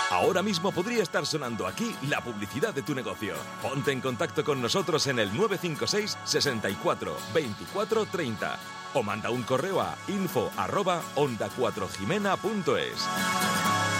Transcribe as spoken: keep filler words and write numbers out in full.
Ahora mismo podría estar sonando aquí la publicidad de tu negocio. Ponte en contacto con nosotros en el nueve cinco seis, sesenta y cuatro, veinticuatro, treinta o manda un correo a info arroba onda cuatro jimena punto es.